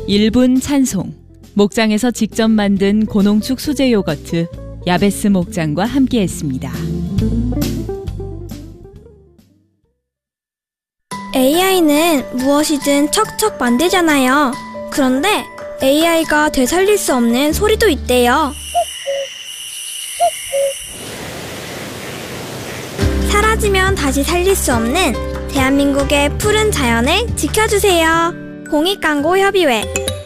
1분 찬송. 목장에서 직접 만든 고농축 수제 요거트 야베스 목장과 함께했습니다. AI는 무엇이든 척척 만들잖아요. 그런데 AI가 되살릴 수 없는 소리도 있대요. 사라지면 다시 살릴 수 없는 대한민국의 푸른 자연을 지켜주세요. 공익광고협의회